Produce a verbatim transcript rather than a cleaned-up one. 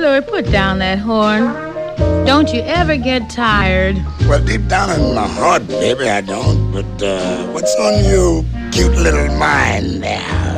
Louie, put down that horn. Don't you ever get tired? Well, deep down in my heart, baby, I don't. But uh, what's on your cute little mind there?